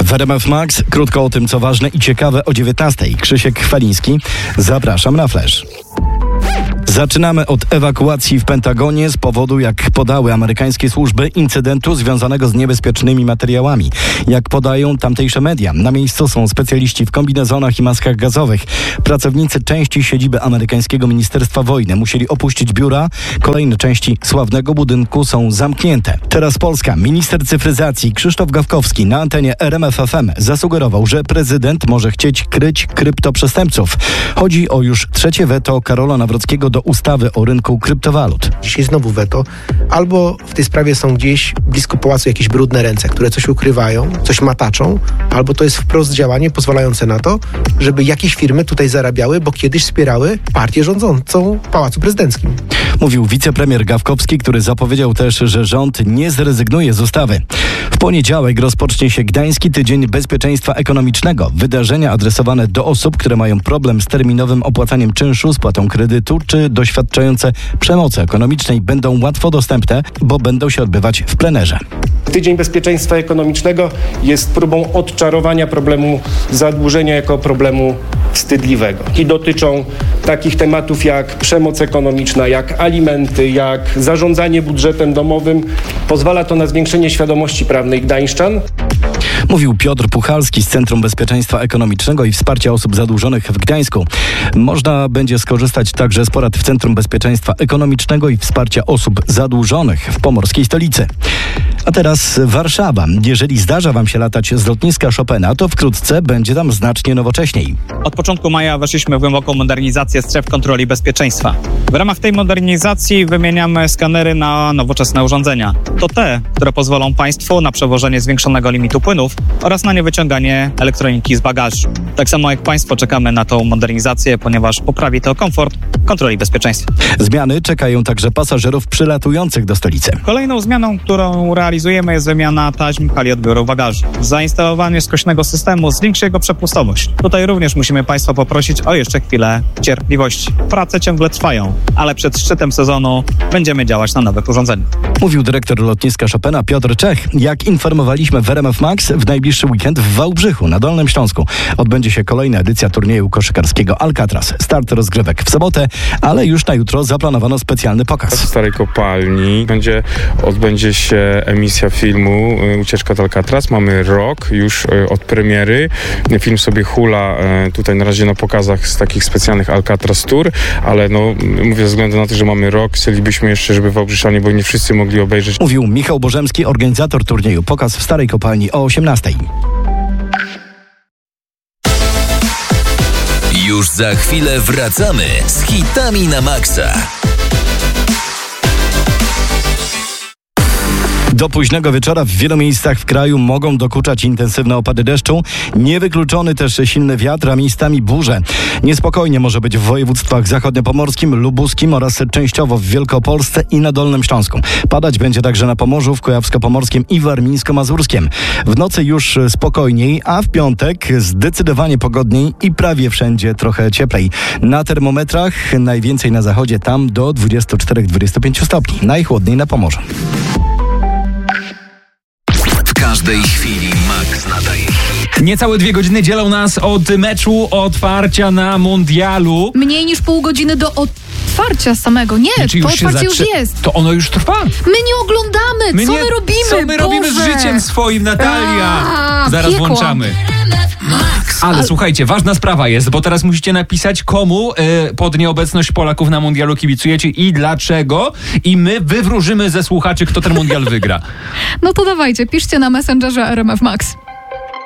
W RMF Max krótko o tym, co ważne i ciekawe o 19:00. Krzysiek Chwaliński. Zapraszam na Flash. Zaczynamy od ewakuacji w Pentagonie z powodu, jak podały amerykańskie służby, incydentu związanego z niebezpiecznymi materiałami. Jak podają tamtejsze media, na miejscu są specjaliści w kombinezonach i maskach gazowych. Pracownicy części siedziby amerykańskiego Ministerstwa Wojny musieli opuścić biura. Kolejne części sławnego budynku są zamknięte. Teraz Polska. Minister cyfryzacji Krzysztof Gawkowski na antenie RMF FM zasugerował, że prezydent może chcieć kryć kryptoprzestępców. Chodzi o już trzecie weto Karola Nawrockiego do ustawy o rynku kryptowalut. Dzisiaj znowu weto. Albo w tej sprawie są gdzieś blisko pałacu jakieś brudne ręce, które coś ukrywają, coś mataczą, albo to jest wprost działanie pozwalające na to, żeby jakieś firmy tutaj zarabiały, bo kiedyś wspierały partię rządzącą w Pałacu Prezydenckim. Mówił wicepremier Gawkowski, który zapowiedział też, że rząd nie zrezygnuje z ustawy. W poniedziałek rozpocznie się Gdański Tydzień Bezpieczeństwa Ekonomicznego. Wydarzenia adresowane do osób, które mają problem z terminowym opłacaniem czynszu, spłatą kredytu czy doświadczające przemocy ekonomicznej będą łatwo dostępne, bo będą się odbywać w plenerze. Tydzień Bezpieczeństwa Ekonomicznego jest próbą odczarowania problemu zadłużenia jako problemu wstydliwego. I dotyczą takich tematów jak przemoc ekonomiczna, jak alimenty, jak zarządzanie budżetem domowym. Pozwala to na zwiększenie świadomości prawnej gdańszczan. Mówił Piotr Puchalski z Centrum Bezpieczeństwa Ekonomicznego i Wsparcia Osób Zadłużonych w Gdańsku. Można będzie skorzystać także z porad w Centrum Bezpieczeństwa Ekonomicznego i Wsparcia Osób Zadłużonych w pomorskiej stolicy. A teraz Warszawa. Jeżeli zdarza Wam się latać z lotniska Chopina, to wkrótce będzie tam znacznie nowocześniej. Od początku maja weszliśmy w głęboką modernizację stref kontroli bezpieczeństwa. W ramach tej modernizacji wymieniamy skanery na nowoczesne urządzenia. To te, które pozwolą Państwu na przewożenie zwiększonego limitu płynów oraz na niewyciąganie elektroniki z bagażu. Tak samo jak Państwo czekamy na tą modernizację, ponieważ poprawi to komfort kontroli bezpieczeństwa. Zmiany czekają także pasażerów przylatujących do stolicy. Kolejną zmianą, którą realizujemy, jest wymiana taśm hali odbioru bagażu. Zainstalowanie skośnego systemu zwiększy jego przepustowość. Tutaj również musimy Państwa poprosić o jeszcze chwilę cierpliwości. Prace ciągle trwają, ale przed szczytem sezonu będziemy działać na nowych urządzeniach. Mówił dyrektor lotniska Chopina Piotr Czech. Jak informowaliśmy w RMF Max, w najbliższy weekend w Wałbrzychu na Dolnym Śląsku odbędzie się kolejna edycja turnieju koszykarskiego Alcatraz. Start rozgrywek w sobotę, ale już na jutro zaplanowano specjalny pokaz. W Starej Kopalni odbędzie się emisja filmu Ucieczka od Alcatraz. Mamy rok już od premiery. Film sobie hula tutaj na razie na pokazach z takich specjalnych Alcatraz Tour, ale mówię ze względu na to, że mamy rok, chcielibyśmy jeszcze, żeby Wałbrzyszanie, bo nie wszyscy mogli obejrzeć. Mówił Michał Bożemski, organizator turnieju. Pokaz w Starej Kopalni o 18:00. Już za chwilę wracamy z hitami na maksa. Do późnego wieczora w wielu miejscach w kraju mogą dokuczać intensywne opady deszczu. Niewykluczony też silny wiatr, a miejscami burze. Niespokojnie może być w województwach zachodniopomorskim, lubuskim oraz częściowo w Wielkopolsce i na Dolnym Śląsku. Padać będzie także na Pomorzu, w Kujawsko-Pomorskim i Warmińsko-Mazurskiem. W nocy już spokojniej, a w piątek zdecydowanie pogodniej i prawie wszędzie trochę cieplej. Na termometrach najwięcej na zachodzie, tam do 24-25 stopni. Najchłodniej na Pomorzu. W każdej chwili Max nadaje hit. Niecałe 2 godziny dzielą nas od meczu otwarcia na mundialu. Mniej niż pół godziny do otwarcia samego. Nie, to otwarcie już jest. To ono już trwa. My nie oglądamy. Co my robimy? Co my robimy z życiem swoim, Natalia? Zaraz piekło. włączamy. Ale słuchajcie, ważna sprawa jest, bo teraz musicie napisać, komu pod nieobecność Polaków na mundialu kibicujecie i dlaczego. I my wywróżymy ze słuchaczy, kto ten mundial wygra. No to dawajcie, piszcie na Messengerze RMF Max.